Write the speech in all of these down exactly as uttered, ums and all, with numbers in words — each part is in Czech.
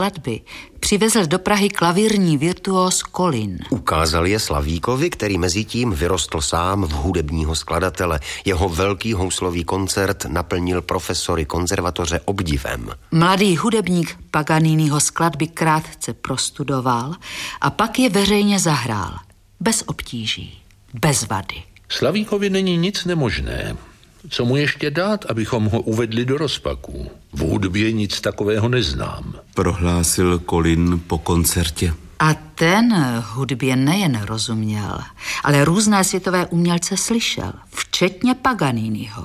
skladby přivezl do Prahy klavírní virtuóz Colin. Ukázal je Slavíkovi, který mezi tím vyrostl sám v hudebního skladatele. Jeho velký houslový koncert naplnil profesory konzervatoře obdivem. Mladý hudebník Paganiniho skladby krátce prostudoval a pak je veřejně zahrál. Bez obtíží, bez vady. Slavíkovi není nic nemožné. Co mu ještě dát, abychom ho uvedli do rozpaků? V hudbě nic takového neznám, prohlásil Colin po koncertě. A ten hudbě nejen rozuměl, ale různé světové umělce slyšel, včetně Paganiniho.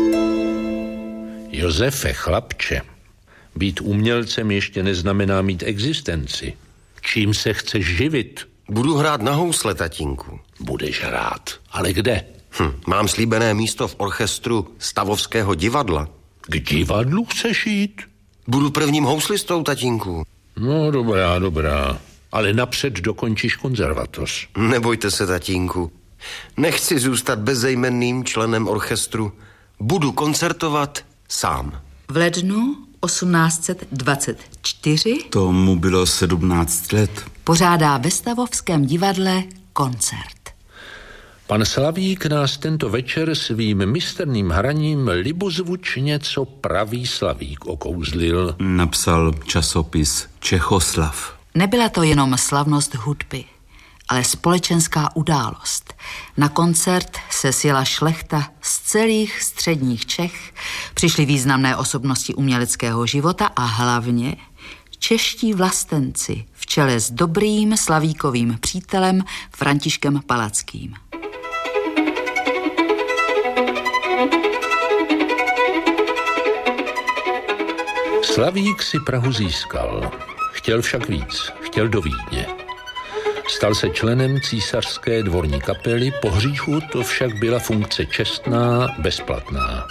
Josefe, chlapče, být umělcem ještě neznamená mít existenci. Čím se chceš živit? Budu hrát na housle, tatínku. Budeš hrát, ale kde? Hm, mám slíbené místo v orchestru Stavovského divadla. K divadlu chceš jít? Budu prvním houslistou, tatínku. No, dobrá, dobrá. Ale napřed dokončíš konzervatoř. Nebojte se, tatínku. Nechci zůstat bezejmenným členem orchestru. Budu koncertovat sám. V lednu osmnáct set dvacet čtyři tomu bylo sedmnáct let. Pořádá ve Stavovském divadle koncert. Pan Slavík nás tento večer svým mistrným hraním libozvučně, co pravý Slavík okouzlil. Napsal časopis Čechoslav. Nebyla to jenom slavnost hudby, ale společenská událost. Na koncert se sjela šlechta z celých středních Čech, přišly významné osobnosti uměleckého života a hlavně čeští vlastenci v čele s dobrým Slavíkovým přítelem Františkem Palackým. Slavík si Prahu získal. Chtěl však víc. Chtěl do Vídně. Stal se členem císařské dvorní kapely, po hříchu to však byla funkce čestná, bezplatná.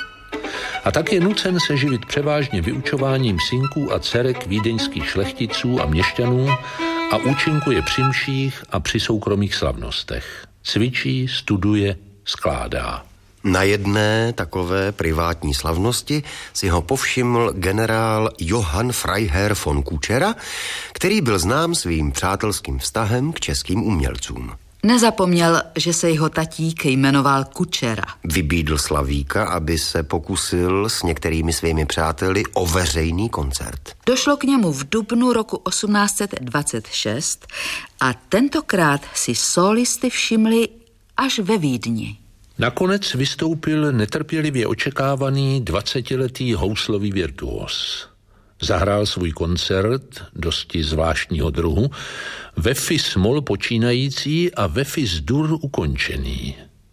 A tak je nucen se živit převážně vyučováním synků a dcerek vídeňských šlechticů a měšťanů a účinkuje při mších a při soukromých slavnostech. Cvičí, studuje, skládá. Na jedné takové privátní slavnosti si ho povšiml generál Johann Freiherr von Kučera, který byl znám svým přátelským vztahem k českým umělcům. Nezapomněl, že se jeho tatík jmenoval Kučera. Vybídl Slavíka, aby se pokusil s některými svými přáteli o veřejný koncert. Došlo k němu v dubnu roku osmnáct set dvacet šest a tentokrát si sólisty všimli až ve Vídni. Nakonec vystoupil netrpělivě očekávaný dvacetiletý houslový virtuos. Zahrál svůj koncert, dosti zvláštního druhu, ve fis mol počínající a ve fis dur ukončený.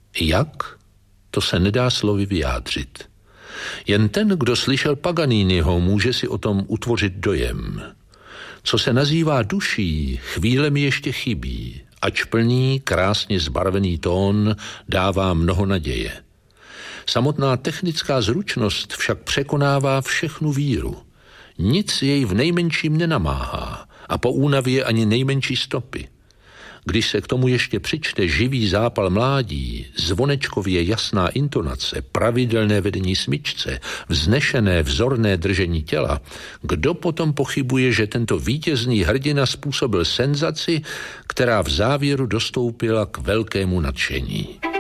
Jak? To se nedá slovy vyjádřit. Jen ten, kdo slyšel Paganiniho, může si o tom utvořit dojem. Co se nazývá duší, chvíle mi ještě chybí, ač plný, krásně zbarvený tón dává mnoho naděje. Samotná technická zručnost však překonává všechnu víru. Nic jej v nejmenším nenamáhá a po únavě ani nejmenší stopy. Když se k tomu ještě přičte živý zápal mládí, zvonečkově jasná intonace, pravidelné vedení smyčce, vznešené vzorné držení těla, kdo potom pochybuje, že tento vítězný hrdina způsobil senzaci, která v závěru dostoupila k velkému nadšení.